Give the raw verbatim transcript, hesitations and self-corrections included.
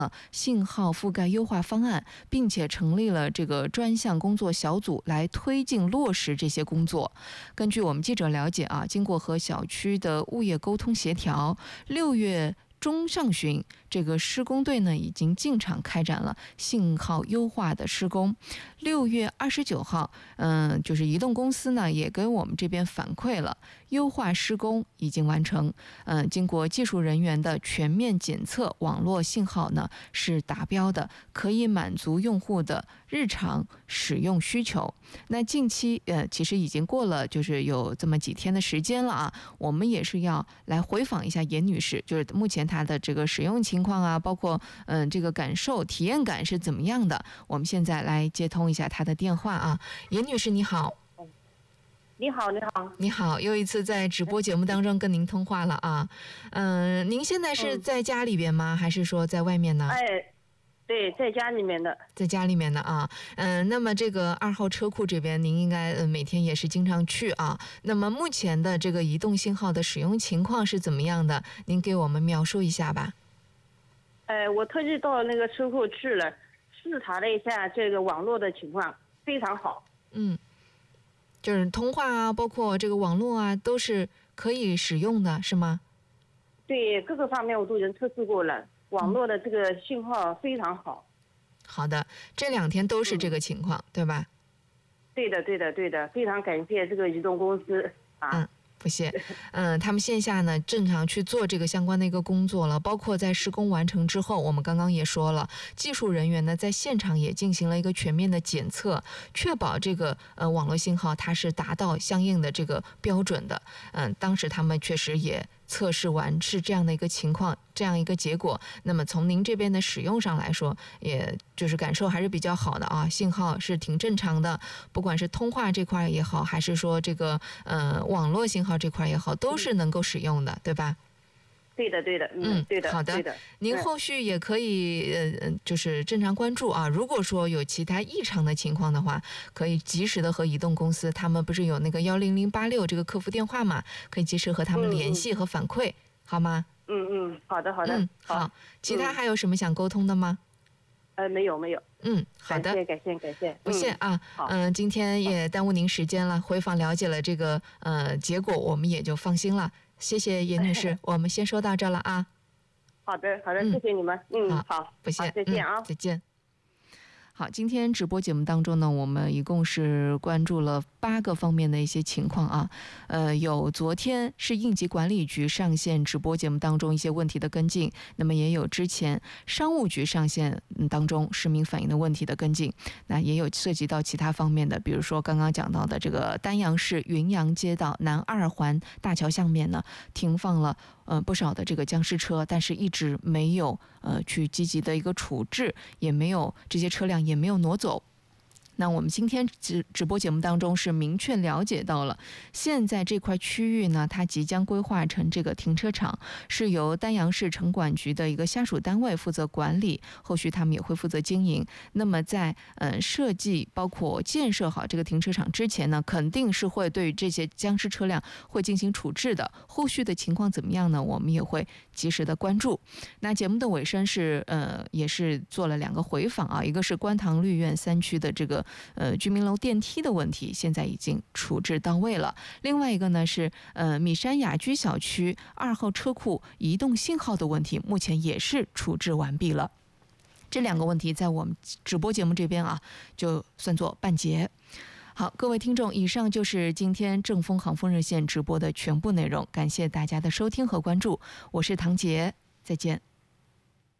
信号覆盖优化方案，并且成立了这个专项工作小组来推进落实这些工作。根据我们记者了解啊，经过和小区的物业沟通协调，六月中上旬，这个施工队呢已经进场开展了信号优化的施工。六月二十九号，嗯、呃，就是移动公司呢也给我们这边反馈了，优化施工已经完成。嗯、呃，经过技术人员的全面检测，网络信号呢是达标的，可以满足用户的日常使用需求。那近期呃，其实已经过了，就是有这么几天的时间了啊，我们也是要来回访一下严女士，就是目前她的这个使用情况啊，包括嗯、呃、这个感受体验感是怎么样的。我们现在来接通一下她的电话啊，严女士你好。 你好，你好， 你好，又一次在直播节目当中跟您通话了啊。嗯、呃，您现在是在家里边吗？还是说在外面呢？ 哎，对，在家里面的， 在家里面的啊。嗯、呃，那么这个二号车库这边，您应该呃每天也是经常去啊。那么目前的这个移动信号的使用情况是怎么样的？您给我们描述一下吧。 哎，我特地到那个车库去了，视察了一下这个网络的情况，非常好。 嗯。就是通话啊，包括这个网络啊，都是可以使用的，是吗？ 对，各个方面我都已经测试过了，网络的这个信号非常好。 好的，这两天都是这个情况，嗯、对吧？ 对的，对的，对的，非常感谢这个移动公司啊。 嗯。不谢，嗯，他们线下呢正常去做这个相关的一个工作了，包括在施工完成之后，我们刚刚也说了，技术人员呢在现场也进行了一个全面的检测，确保这个呃网络信号它是达到相应的这个标准的。嗯，当时他们确实也测试完是这样的一个情况，这样一个结果。那么从您这边的使用上来说，也就是感受还是比较好的啊，信号是挺正常的，不管是通话这块也好，还是说这个呃网络信号这块也好，都是能够使用的，对吧？ 对的，对的，嗯，对的， 好的， 对的。 您后续也可以呃，就是正常关注啊。如果说有其他异常的情况的话，可以及时的和移动公司，他们不是有那个幺零零八六这个客服电话嘛，可以及时和他们联系和反馈，嗯、好吗？ 嗯嗯，好的好的， 嗯好。好，其他还有什么想沟通的吗？ 呃，没有没有。 嗯，好的， 感谢感谢感谢， 不谢啊。嗯、呃，今天也耽误您时间了，回访了解了这个呃结果，我们也就放心了。谢谢严女士，我们先说到这了啊。 好的好的，谢谢你们。嗯，嗯好， 不谢， 再见啊、 嗯，再见。好，今天直播节目当中呢，我们一共是关注了八个方面的一些情况啊。呃，有昨天是应急管理局上线直播节目当中一些问题的跟进，那么也有之前商务局上线当中市民反映的问题的跟进，那也有涉及到其他方面的，比如说刚刚讲到的这个丹阳市云阳街道南二环大桥下面呢，停放了呃不少的这个僵尸车，但是一直没有呃去积极的一个处置，也没有这些车辆也没有挪走。那我们今天直直播节目当中是明确了解到了，现在这块区域呢，它即将规划成这个停车场，是由丹阳市城管局的一个下属单位负责管理，后续他们也会负责经营。那么在呃设计包括建设好这个停车场之前呢，肯定是会对这些僵尸车辆会进行处置的。后续的情况怎么样呢？我们也会及时的关注。那节目的尾声是呃也是做了两个回访啊，一个是观塘绿苑三区的这个呃居民楼电梯的问题，现在已经处置到位了。另外一个呢是呃米山雅居小区二号车库移动信号的问题，目前也是处置完毕了。这两个问题在我们直播节目这边啊，就算作半截。好，各位听众，以上就是今天正风航风热线直播的全部内容，感谢大家的收听和关注，我是唐杰，再见。